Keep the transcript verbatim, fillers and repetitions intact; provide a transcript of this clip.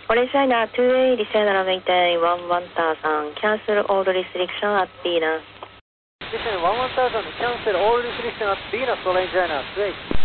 Orange China two A, descend maintain one one thousand, cancel all restriction at Venus. Descend one one thousand, cancel all restriction at Venus, Orange China two A.